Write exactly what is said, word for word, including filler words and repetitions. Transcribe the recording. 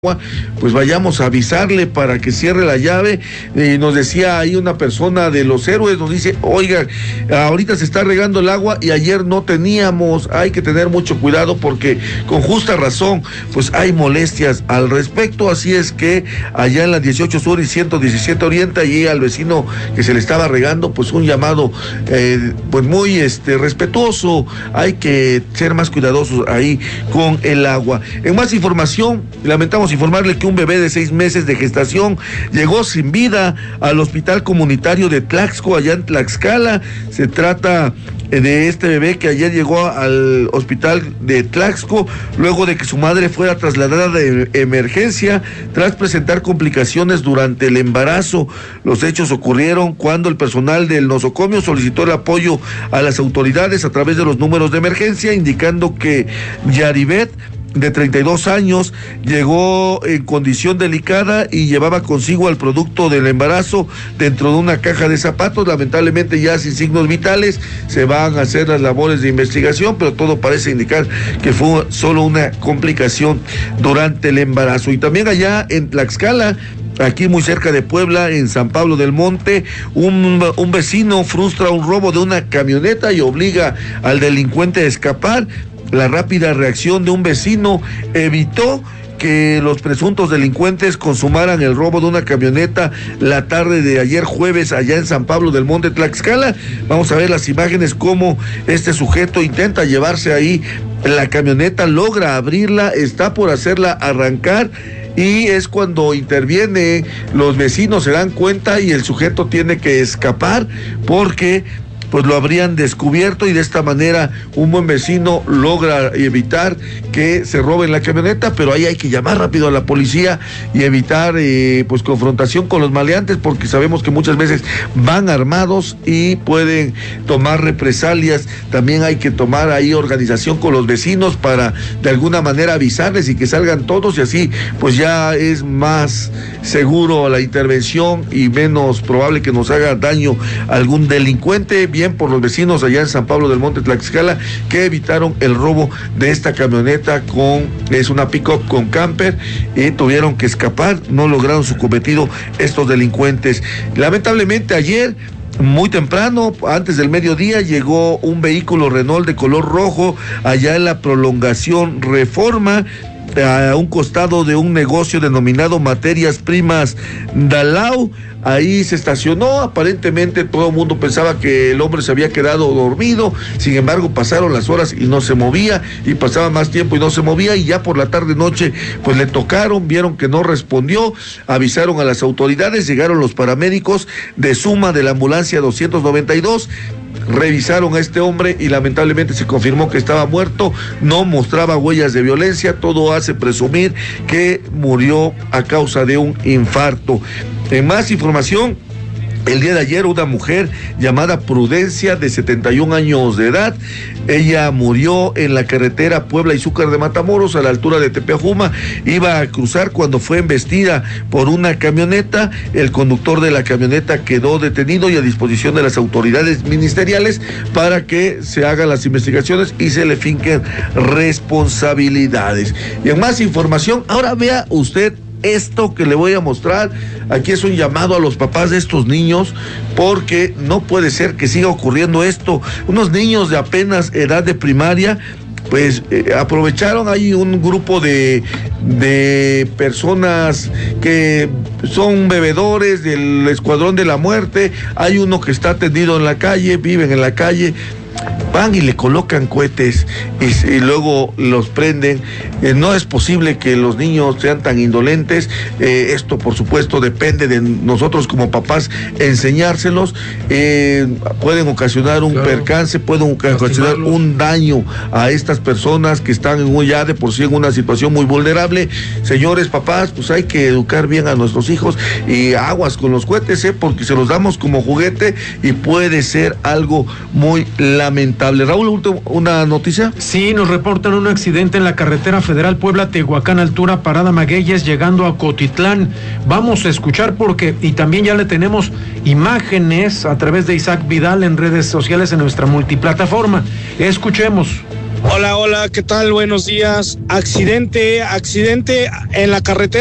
pues vayamos a avisarle para que cierre la llave. Eh, nos decía ahí una persona de Los Héroes, nos dice, oiga, ahorita se está regando el agua y ayer no teníamos, hay que tener mucho cuidado porque con justa razón, pues hay molestias al respecto, así es que allá en la dieciocho Sur y ciento diecisiete Oriente, allí al vecino que se le estaba regando, pues un llamado eh, pues muy este respetuoso, hay que ser más cuidadosos ahí con el agua. En más información, lamentamos informarle que un bebé de seis meses de gestación llegó sin vida al hospital comunitario de Tlaxco, allá en Tlaxcala. Se trata de este bebé que ayer llegó al hospital de Tlaxco luego de que su madre fuera trasladada de emergencia tras presentar complicaciones durante el embarazo. Los hechos ocurrieron cuando el personal del nosocomio solicitó el apoyo a las autoridades a través de los números de emergencia, indicando que Yaribet, de treinta y dos años, llegó en condición delicada y llevaba consigo al producto del embarazo dentro de una caja de zapatos, lamentablemente ya sin signos vitales. Se van a hacer las labores de investigación, pero todo parece indicar que fue solo una complicación durante el embarazo. Y también allá en Tlaxcala, aquí muy cerca de Puebla, en San Pablo del Monte, un, un vecino frustra un robo de una camioneta y obliga al delincuente a escapar. La rápida reacción de un vecino evitó que los presuntos delincuentes consumaran el robo de una camioneta la tarde de ayer jueves allá en San Pablo del Monte, Tlaxcala. Vamos a ver las imágenes, cómo este sujeto intenta llevarse ahí la camioneta, logra abrirla, está por hacerla arrancar, y es cuando interviene, los vecinos se dan cuenta y el sujeto tiene que escapar porque pues lo habrían descubierto, y de esta manera un buen vecino logra evitar que se roben la camioneta, pero ahí hay que llamar rápido a la policía y evitar eh, pues confrontación con los maleantes, porque sabemos que muchas veces van armados y pueden tomar represalias. También hay que tomar ahí organización con los vecinos para de alguna manera avisarles y que salgan todos, y así pues ya es más seguro la intervención y menos probable que nos haga daño algún delincuente. Bien por los vecinos allá en San Pablo del Monte, Tlaxcala, que evitaron el robo de esta camioneta con, es una pick-up con camper, y tuvieron que escapar, no lograron su cometido estos delincuentes. Lamentablemente ayer, muy temprano, antes del mediodía, llegó un vehículo Renault de color rojo allá en la prolongación Reforma, a un costado de un negocio denominado Materias Primas Dalao. Ahí se estacionó, aparentemente todo el mundo pensaba que el hombre se había quedado dormido, sin embargo pasaron las horas y no se movía, y pasaba más tiempo y no se movía, y ya por la tarde noche pues le tocaron, vieron que no respondió, avisaron a las autoridades, llegaron los paramédicos de Suma de la ambulancia doscientos noventa y dos, revisaron a este hombre y lamentablemente se confirmó que estaba muerto, no mostraba huellas de violencia, todo hace presumir que murió a causa de un infarto. En más información, el día de ayer una mujer llamada Prudencia, de setenta y un años de edad, ella murió en la carretera Puebla-Izúcar de Matamoros, a la altura de Tepeajuma. Iba a cruzar cuando fue embestida por una camioneta. El conductor de la camioneta quedó detenido y a disposición de las autoridades ministeriales para que se hagan las investigaciones y se le finquen responsabilidades. Y en más información, ahora vea usted esto que le voy a mostrar. Aquí es un llamado a los papás de estos niños, porque no puede ser que siga ocurriendo esto. Unos niños de apenas edad de primaria, pues eh, aprovecharon ahí un grupo de, de personas que son bebedores del Escuadrón de la Muerte. Hay uno que está tendido en la calle, viven en la calle, van y le colocan cohetes y, y luego los prenden. Eh, no es posible que los niños sean tan indolentes. Eh, esto por supuesto depende de nosotros como papás enseñárselos. Eh, pueden ocasionar un claro. percance, pueden ocasionar un daño a estas personas que están en, ya de por sí en una situación muy vulnerable. Señores papás, pues hay que educar bien a nuestros hijos, y aguas con los cohetes, eh, porque se los damos como juguete y puede ser algo muy lamentable. Raúl, ¿una noticia? Sí, nos reportan un accidente en la carretera federal Puebla-Tehuacán, altura Parada Magueyes, llegando a Cotitlán. Vamos a escuchar porque, y también ya le tenemos imágenes a través de Isaac Vidal en redes sociales en nuestra multiplataforma. Escuchemos. Hola, hola, ¿qué tal? Buenos días. Accidente, accidente en la carretera